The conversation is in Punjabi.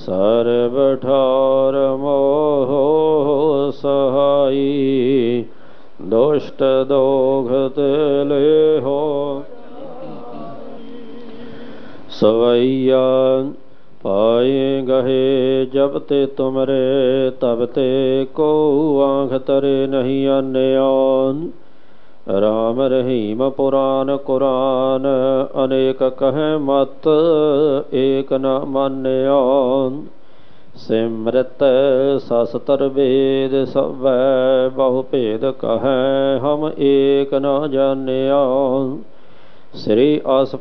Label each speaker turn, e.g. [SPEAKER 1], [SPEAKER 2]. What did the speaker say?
[SPEAKER 1] ਸਰਬ ਠਾਰ ਮੋਹ ਸਹਾਈ, ਦੁਸ਼ਟ ਦੋਖਤ ਲੇਹੋ। ਸਵਈਆ ਪਾਏ ਗਹੇ ਜਬ ਤੇ ਤੁਮਰੇ, ਤਬ ਤੇ ਕੋ ਆਂਖ ਤਰੇ ਨਹੀਂ ਆਨਿਆਨ। ਰਾਮ ਰਹੀਮ ਪੁਰਾਨ ਕੁਰਾਨ, ਅਨੇਕ ਕਹੈ ਮਤ ਏਕ ਨ ਮਾਨਿਆਨ। ਸਿਮਰਤ ਸਸਤਰ ਵੇਦ ਸਭੈ, ਬਹੁ ਭੇਦ ਕਹੈ ਹਮ ਏਕ ਨ ਜਾਨਿਆਨ। ਸ੍ਰੀ ਆਸ